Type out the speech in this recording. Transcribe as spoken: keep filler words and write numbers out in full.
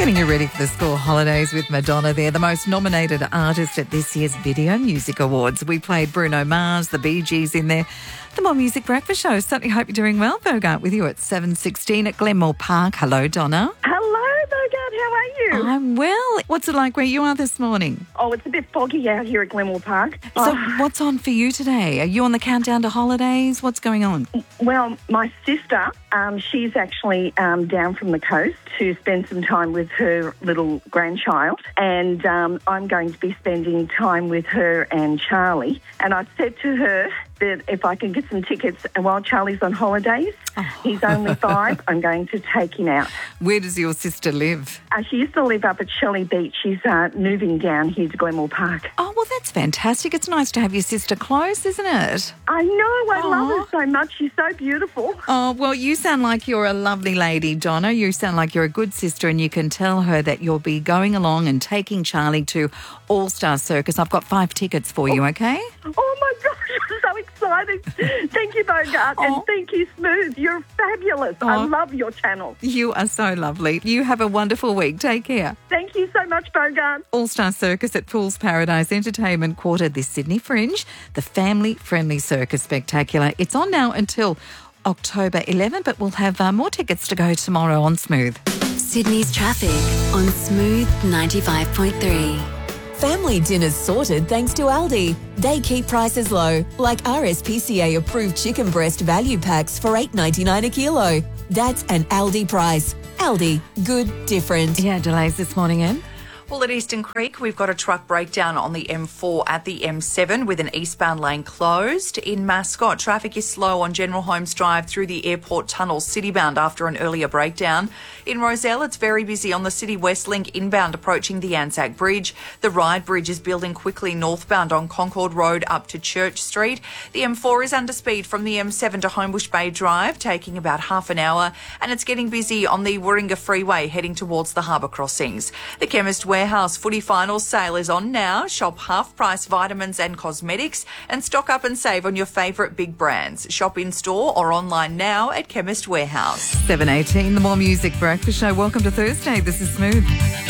Getting you ready for the school holidays with Madonna there, the most nominated artist at this year's Video Music Awards. We played Bruno Mars, the Bee Gees in there. The More Music Breakfast Show. Certainly hope you're doing well. Bogart with you at seven sixteen at Glenmore Park. Hello, Donna. Hello, Bogart. How are you? I'm well. What's it like where you are this morning? Oh, it's a bit foggy out here at Glenmore Park. So Oh, what's on for you today? Are you on the countdown to holidays? What's going on? well, my sister, um, she's actually um, down from the coast to spend some time with her little grandchild, and um, I'm going to be spending time with her and Charlie. And I've said to her that if I can get some tickets, and while Charlie's on holidays, Oh. he's only five, I'm going to take him out. Where does your sister live? Uh, she used to live up at Shelley Beach. She's uh, moving down here to Glenmore Park. Oh, well, that's fantastic. It's nice to have your sister close, isn't it? I know, I Aw. love her so much. She's so beautiful. Oh, well, you sound like you're a lovely lady, Donna. You sound like you're a good sister, and you can tell her that you'll be going along and taking Charlie to All Star Circus. I've got five tickets for you, okay? Oh, my gosh, I'm so excited. Thank you, Bogart, Oh. and thank you, Smooth. You're fabulous. I Oh. love your channel. You are so lovely. You have a wonderful week. Take care. Thank you so much, Bogart. All Star Circus at Fool's Paradise Entertainment Quarter, this Sydney Fringe, the family-friendly circus spectacular. It's on now until October eleventh, but we'll have uh, more tickets to go tomorrow on Smooth. Sydney's traffic on Smooth ninety-five point three. Family dinner's sorted thanks to Aldi. They keep prices low, like R S P C A approved chicken breast value packs for eight ninety-nine a kilo. That's an Aldi price. Aldi, good, different. Yeah, delays this morning, Em. Well, at Eastern Creek, we've got a truck breakdown on the M four at the M seven with an eastbound lane closed. In Mascot, traffic is slow on General Holmes Drive through the airport tunnel citybound after an earlier breakdown. In Roselle, it's very busy on the City West Link inbound approaching the Anzac Bridge. The Ryde Bridge is building quickly northbound on Concord Road up to Church Street. The M four is under speed from the M seven to Homebush Bay Drive, taking about half an hour, and it's getting busy on the Warringah Freeway heading towards the harbour crossings. The Chemist Warehouse Footy Finals sale is on now. Shop half-price vitamins and cosmetics and stock up and save on your favourite big brands. Shop in-store or online now at Chemist Warehouse. seven eighteen, the More Music Breakfast Show. Welcome to Thursday. This is Smooth.